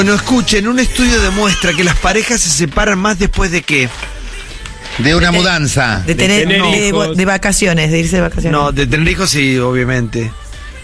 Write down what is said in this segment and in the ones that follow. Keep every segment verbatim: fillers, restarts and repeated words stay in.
Bueno, escuchen, un estudio demuestra que las parejas se separan más después de qué. De una mudanza. De tener, tener de, hijos. de vacaciones, de irse de vacaciones. No, de tener hijos sí, obviamente.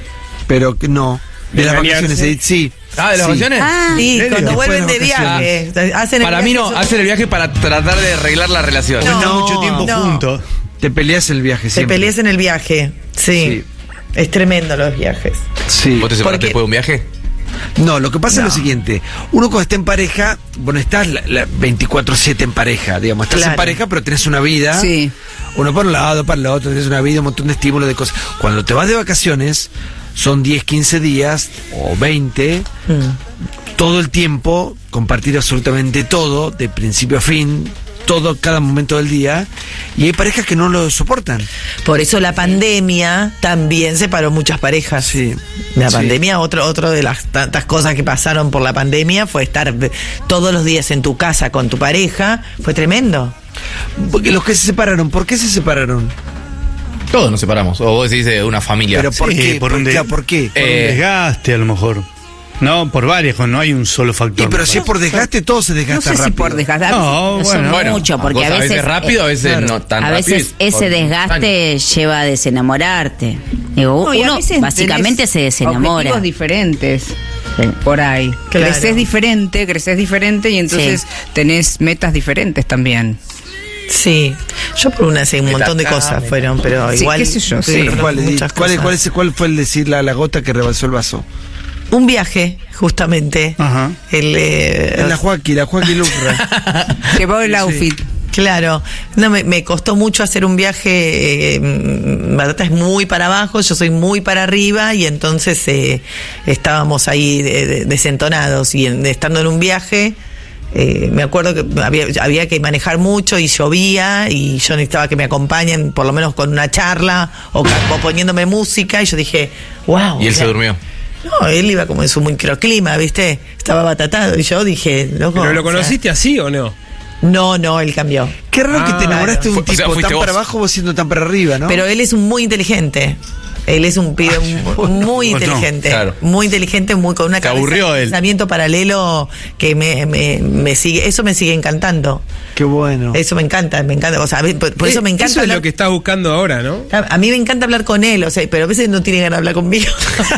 Pero que no. De, De las bañarse. vacaciones, sí. Ah, ¿de las Sí. vacaciones? Ah, sí, ¿En serio? cuando Después vuelven de de vacaciones. viaje. Hacen el Para mí viaje no, su- hacen el viaje para tratar de arreglar la relación. No. Están mucho tiempo no. juntos. Te peleas el viaje Te siempre. peleas en el viaje. Sí. Sí. Es tremendo los viajes. Sí. ¿Vos te separaste Porque- después de un viaje? No, lo que pasa No. es lo siguiente. Uno cuando está en pareja, bueno, estás la, la veinticuatro siete en pareja, digamos. Estás Claro. en pareja, pero tenés una vida. Sí. Uno para un lado, para el otro, tenés una vida, un montón de estímulos, de cosas. Cuando te vas de vacaciones, son diez, quince días o veinte, Mm. todo el tiempo, compartir absolutamente todo, de principio a fin, todo, cada momento del día, y hay parejas que no lo soportan. Por eso la pandemia también separó muchas parejas. Sí. La Sí. pandemia, otro, otro de las tantas cosas que pasaron por la pandemia fue estar todos los días en tu casa con tu pareja. Fue tremendo. Porque los que se separaron, ¿por qué se separaron? Todos nos separamos. O vos decís de una familia. Pero ¿por Sí, qué? por ¿Por, un de- claro, ¿por qué? Por Eh, un desgaste, a lo mejor. No, por varias, no hay un solo factor. Y pero si es por desgaste, todo se No desgasta sé si rápido. por desgastar. No, No, bueno. son Bueno, mucho, porque a cosas veces. rápido, a veces claro. no tan A rápido. veces ese Con desgaste años. lleva a desenamorarte. Digo, No, y a uno veces básicamente tenés se desenamora. objetivos diferentes Sí. por ahí. Claro. Creces diferente, creces diferente y entonces Sí. tenés metas diferentes también. Sí. Yo por una sé un Meta montón de acá, cosas meta. fueron, pero Sí, igual. qué sé yo, sí. sí, Pero ¿cuál, es- muchas cuál, es- cosas. cuál, es- ¿Cuál fue el decir la, la gota que rebalsó el vaso? Un viaje, justamente. Ajá. El, eh, Es la Joaquín, la Joaquín Lucra. Llevó el outfit. Claro, no, me, me costó mucho hacer un viaje. Eh, mm, Batata es muy para abajo, yo soy muy para arriba, y entonces eh, estábamos ahí de- de- desentonados. Y en- estando en un viaje, eh, me acuerdo que había, había que manejar mucho y llovía, y yo necesitaba que me acompañen, por lo menos con una charla o, ca- o poniéndome música, y yo dije, wow. Y él se durmió. No, él iba como en su microclima, ¿viste? Estaba batatado, y yo dije, loco. ¿Pero lo o sea, conociste así o no? no, no, él cambió. Qué raro que te Ah, enamoraste de un Fue- o sea, tipo fuiste tan vos. para abajo, vos siendo tan para arriba, ¿no? Pero él es un muy inteligente. Él es un pibe mu- muy vos no. inteligente. Claro. Muy inteligente, muy con una Te cabeza aburrió de él. pensamiento paralelo que me, me, me sigue. Eso me sigue encantando. Qué bueno. Eso me encanta, me encanta. O sea, por, por eso me encanta Eso es hablar- lo que estás buscando ahora, ¿no? A a mí me encanta hablar con él, o sea, pero a veces no tiene ganas de hablar conmigo.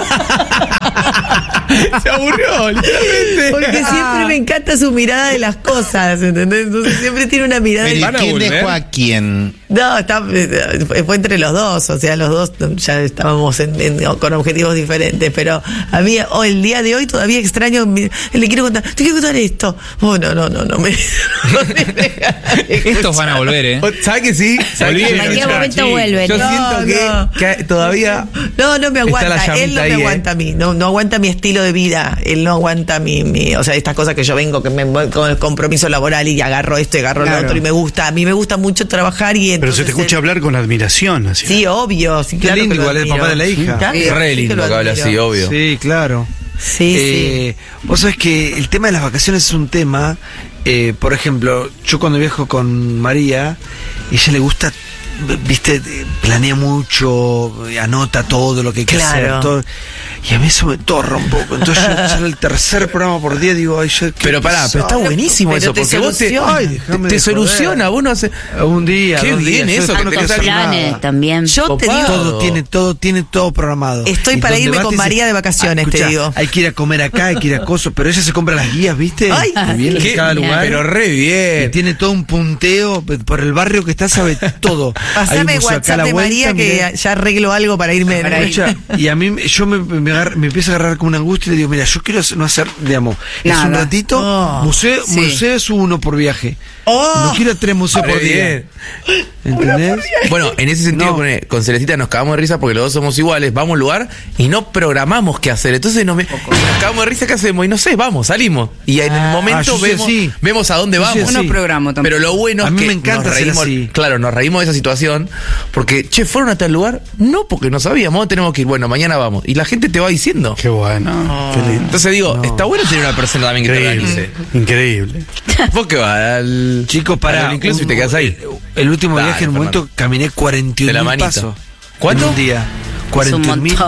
Se aburrió, literalmente. Porque siempre me encanta su mirada de las cosas, ¿entendés? Entonces siempre tiene una mirada Pero de... ¿y ¿Van a quién volver? dejó a quién? No, está, eh, fue entre los dos, o sea, los dos ya estábamos en- en- con objetivos diferentes, pero a mí oh, el día de hoy todavía extraño, mi- le quiero contar, te quiero contar esto. Oh, no, no, no, no me... no me deja de Estos van a volver, ¿eh? ¿Sabes que sí? ¿Sabes que Volvieron, En cualquier ya, momento sí. vuelven. Yo No, siento que, no. que todavía. No, no me Está la aguanta, él llamita no me ahí, ¿eh? aguanta a mí, no, no aguanta mi estilo de vida, él no aguanta mi, mi, o sea, estas cosas que yo vengo, que me voy con el compromiso laboral y agarro esto y agarro Claro. lo otro y me gusta, a mí me gusta mucho trabajar y Pero entonces se te escucha él- hablar con admiración. Así. Sí, obvio, sí, Qué claro lindo, que lo igual el admiro. papá de la hija. Claro, Es sí re que lindo lo que habla admiro. así, obvio. Sí, claro. Sí, Eh, Vos sabés que el tema de las vacaciones es un tema. eh, por ejemplo, yo cuando viajo con María, ella le gusta, viste, eh, planea mucho, eh, anota todo lo que hay que Claro. hacer. Todo, y a mí eso me torra un poco. Entonces yo ya el tercer programa por día digo, ay, yo, qué Pero pará, pero está pesado. buenísimo Pero eso, te porque vos te, soluciona. ay, Ay, déjame te de soluciona, joder. vos no haces. Un día, Qué dos bien días, eso, yo que no tenés quiero hacer Planes nada. también. Yo te digo, Todo tiene, todo tiene todo programado. Estoy Y para donde irme va con te dice, María de vacaciones, "Ah, te escuchá, digo". Hay que ir a comer acá, hay que ir a coso, pero ella se compra las guías, ¿viste? Ay, Que vienen Qué- de cada lugar. Pero re Y bien. tiene todo un punteo por el barrio que está, sabe todo. Hay un pasame museo acá a WhatsApp la de vuelta, María que mirá. ya arreglo algo para irme. Para ir. Escucha, y a mí yo me, me, agar- me empiezo a agarrar como una angustia y le digo, mira, yo quiero no hacer, digamos, es Nada. un ratito, Oh, museo, sí. museo es uno por viaje. Oh. No quiero tres museos Re por día. bien. ¿Entendés? Bueno, en ese sentido No. con, con Celestita nos cagamos de risa porque los dos somos iguales, vamos a un lugar y no programamos qué hacer. Entonces nos, me- nos cagamos de risa, ¿qué hacemos? Y no sé, vamos, salimos. Y en el Ah, momento yo soy vemos, así. vemos a dónde Yo soy vamos. así. No programo tampoco. Pero lo bueno A es mí que me encanta nos ser reímos, así. claro, nos reímos de esa situación porque, che, ¿fueron a tal lugar? No, porque no sabíamos, tenemos que ir, bueno, mañana vamos. Y la gente te va diciendo. Qué bueno. Qué lindo. Entonces digo, está bueno tener una persona también que te Increíble. organice. Increíble. ¿Vos qué vas? Al, Chicos, para. al incluso y te quedas ahí. El, el último Dale, viaje en un momento Fernando. caminé cuarenta y De un la mil manito. pasos. ¿Cuánto? En un día. Es un cuarenta y un mil. montón.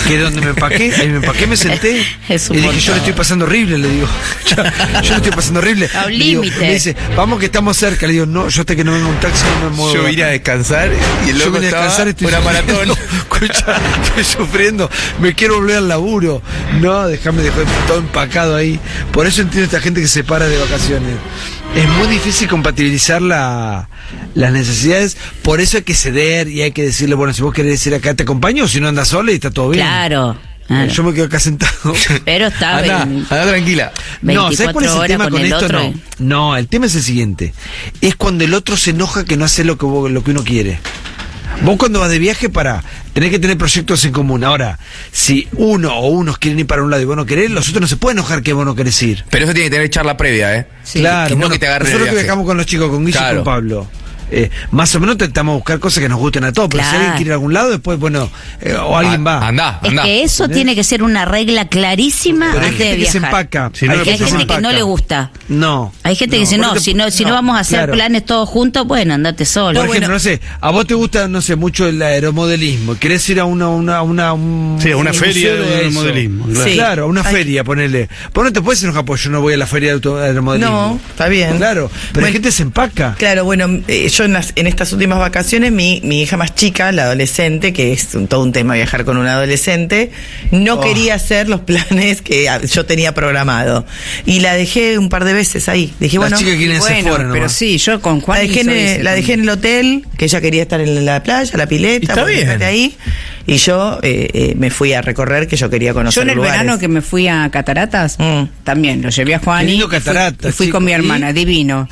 que donde me empaqué, ahí me empaqué, me senté Es y un dije, montón. yo le estoy pasando horrible, le digo. yo, yo le estoy pasando horrible. A un Le digo, límite. Me dice, vamos que estamos cerca. Le digo, no, yo hasta que no venga un taxi no me muevo. Yo vine a descansar y el Yo loco vine a estaba descansar, estoy una sufriendo. maratón. Escucha, estoy sufriendo, me quiero volver al laburo. No, déjame dejar todo empacado ahí. Por eso entiendo a esta gente que se para de vacaciones. Es muy difícil compatibilizar la, las necesidades, por eso hay que ceder y hay que decirle, bueno, si vos querés ir acá te acompaño, o si no andas sola y está todo bien. Claro. claro. Yo me quedo acá sentado. Pero está Anda, ven- anda tranquila. No, ¿sabes cuál es el horas tema con con el esto? otro, No. eh. no, el tema es el siguiente. Es cuando el otro se enoja que no hace lo que, vos- lo que uno quiere. Vos cuando vas de viaje, para tenés que tener proyectos en común. Ahora, si uno o unos quieren ir para un lado y vos no querés, los otros no se pueden enojar que vos no querés ir. Pero eso tiene que tener charla previa, ¿eh? Claro, Y no bueno, que te agarre el nosotros que viaje. viajamos con los chicos, con Guille Claro. y con Pablo. Eh, más o menos intentamos buscar cosas que nos gusten a todos, pero si Claro. alguien quiere ir a algún lado, después, bueno, eh, o alguien Ah, va. Andá, Es andá. que eso tiene que ser una regla clarísima Pero hay antes de gente que se viajar. empaca. Si no, Hay le Porque hay gente gente se que no empaca. le gusta. No. Hay gente que dice, no, porque- si no, si no vamos a hacer claro. planes todos juntos, bueno, andate solo. Por ejemplo, no sé, a vos te gusta, no sé, mucho el aeromodelismo, querés ir a una, una, una, un, Sí, a una un feria museo de eso. aeromodelismo, claro. Sí. Sí. Claro, a una Ay. feria, ponele. Vos no te puedes enojar porque yo no voy a la feria de auto- aeromodelismo. No, está bien. Claro, pero Bueno, hay gente que se empaca. Claro, bueno, eh, yo en, las- en estas últimas vacaciones, mi, mi hija más chica, la adolescente, que es un- todo un tema viajar con un adolescente, no Oh. quería hacer los planes que ah, yo tenía programado. Y la dejé un par de veces ahí. Dije, Las bueno, chicas quieren irse Bueno, fuera pero nomás. sí, yo con Juan la dejé, en, hizo el- ese la dejé en el hotel, que ella quería estar en la playa, la pileta, Está bueno, bien. quédate ahí. Y yo eh, eh, me fui a recorrer, que yo quería conocer Yo en el lugares. verano que me fui a Cataratas, Mm. también lo llevé a Juan Qué y lindo fui- Cataratas, y fui, con mi chicos. hermana, ¿Y? divino.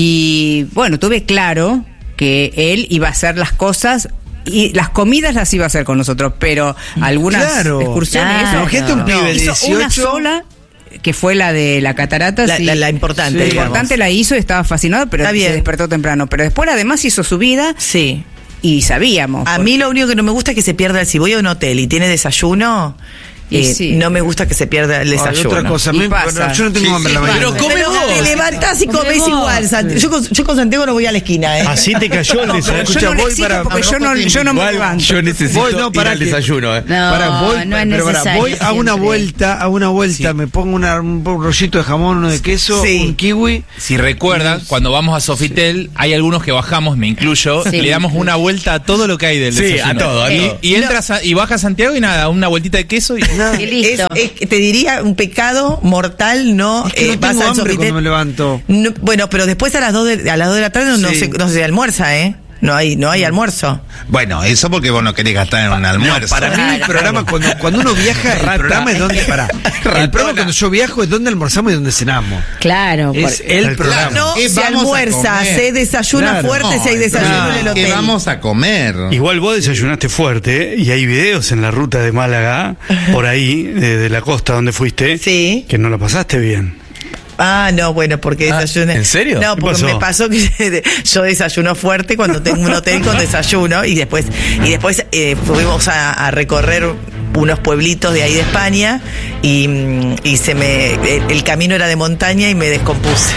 Y bueno, tuve claro que él iba a hacer las cosas y las comidas las iba a hacer con nosotros, pero algunas Claro. excursiones Claro. eso, Imagínate un no. pibe de Hizo una dieciocho. sola que fue la de la catarata. La- sí. la- la importante, La digamos. importante la hizo y estaba fascinado, pero Está bien. se despertó temprano. Pero después además hizo su vida Sí. y sabíamos. A porque- mí lo único que no me gusta es que se pierda, si voy a un hotel y tiene desayuno, Y eh, sí. no me gusta que se pierda el Ay, desayuno. otra cosa, Y me- pasa. yo no tengo Sí, hambre sí, a la mañana. pero come Pero vos. te levantás y Come comés vos. igual, Santi. Yo, con- yo con Santiago no voy a la esquina, ¿eh? Así te cayó el No, pero desayuno. escucha, yo no le voy exijo para- porque para yo no, yo no me Igual levanto. yo necesito Voy, no, ir para al que- desayuno, ¿eh? No, Pará, voy, no es pero pará, necesario voy a una siempre. vuelta, a una vuelta, me pongo una- un rollito de jamón, uno de queso, Sí. un kiwi. Si recuerdan, cuando vamos a Sofitel, hay algunos que bajamos, me incluyo, Sí. y le damos una vuelta a todo lo que hay del Sí, desayuno. a todo, a y, todo. y entras a- y baja a Santiago y nada, una vueltita de queso y Y listo. Es- es- te diría un pecado mortal, no, Es que no eh, vas tengo al hambre Sofitel. cuando me levanto. No, bueno, pero después a las dos de, a las dos de la tarde no, Sí. se, no se almuerza, ¿eh? No hay, no hay almuerzo. Bueno, eso porque vos no querés gastar en un almuerzo. Para mí el Claro. programa, cuando, cuando uno viaja, el programa es donde, para, el programa cuando yo viajo es donde almorzamos y donde cenamos. Claro. Es por- el programa. No ¿Qué se vamos a almuerza, comer? se desayuna Claro. fuerte No, si hay el desayuno programa en el es hotel. que vamos a comer. Igual vos desayunaste fuerte, ¿eh? Y hay videos en la ruta de Málaga, por ahí, de, de la costa donde fuiste, Sí. que no la pasaste bien. Ah, no, bueno, porque Ah, desayuné. ¿en serio? No, ¿Qué porque pasó? me pasó que yo desayuno fuerte cuando tengo un hotel con desayuno y después y después eh, fuimos a, a recorrer unos pueblitos de ahí de España y, mm, y se me el, el camino era de montaña y me descompuse.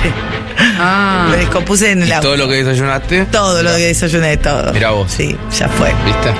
Ah. Me descompuse en ¿Y la todo lo que desayunaste? todo lo que desayuné, todo. Mirá vos. Sí, ya fue. ¿Viste?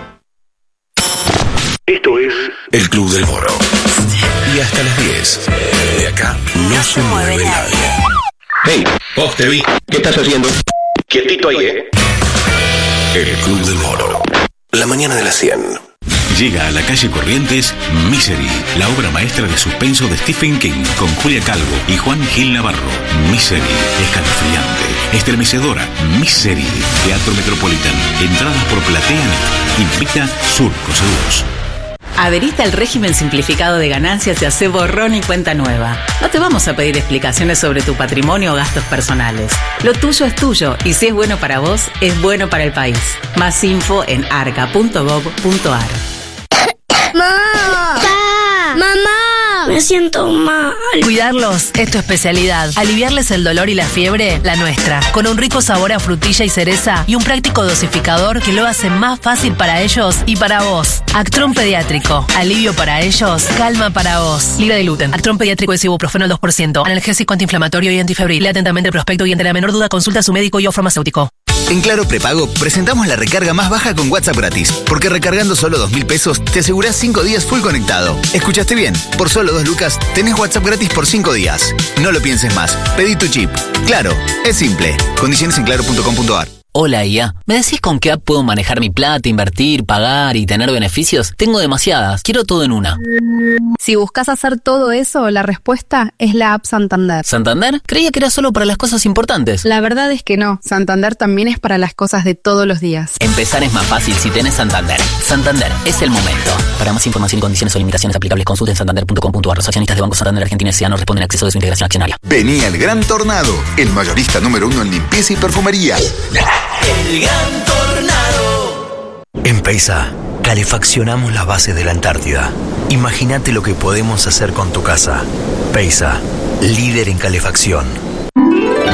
Esto es El Club del Moro. Y hasta las diez. De acá no, se mueve nadie. Hey, vos te vi. ¿Qué estás haciendo? Quietito ahí, ¿eh? El Club del Moro. La mañana de las cien. Llega a la calle Corrientes Misery, la obra maestra de suspenso de Stephen King, con Julia Calvo y Juan Gil Navarro. Misery, escalofriante, estremecedora. Misery, Teatro Metropolitan. Entradas por PlateaNet. Invita Surco Seguros. Adherite al régimen simplificado de ganancias y hace borrón y cuenta nueva. No te vamos a pedir explicaciones sobre tu patrimonio o gastos personales. Lo tuyo es tuyo y si es bueno para vos, es bueno para el país. Más info en arca punto gov punto ar. ¡Mamá! ¡Mamá! Me siento mal. Cuidarlos es tu especialidad. Aliviarles el dolor y la fiebre, la nuestra. Con un rico sabor a frutilla y cereza y un práctico dosificador que lo hace más fácil para ellos y para vos. Actron Pediátrico. Alivio para ellos, calma para vos. Libre de gluten. Actron Pediátrico es ibuprofeno al dos por ciento. Analgésico, antiinflamatorio y antifebril. Lea atentamente el prospecto y ante la menor duda consulta a su médico y o farmacéutico. En Claro Prepago presentamos la recarga más baja con WhatsApp gratis, porque recargando solo dos mil pesos te asegurás cinco días full conectado. ¿Escuchaste bien? Por solo dos lucas tenés WhatsApp gratis por cinco días. No lo pienses más, pedí tu chip. Claro, es simple. Condiciones en claro punto com punto a r. Hola I A, ¿me decís con qué app puedo manejar mi plata, invertir, pagar y tener beneficios? Tengo demasiadas, quiero todo en una. Si buscas hacer todo eso, la respuesta es la app Santander. ¿Santander? Creía que era solo para las cosas importantes. La verdad es que no, Santander también es para las cosas de todos los días. Empezar es más fácil si tenés Santander. Santander, es el momento. Para más información y condiciones o limitaciones aplicables, consulta en santander punto com punto a r. Los accionistas de Banco Santander Argentina S A no responden a exceso de su integración accionaria. Venía el Gran Tornado, el mayorista número uno en limpieza y perfumería. El Gran Tornado. En Peisa, calefaccionamos las bases de la Antártida. Imagínate lo que podemos hacer con tu casa. Peisa, líder en calefacción.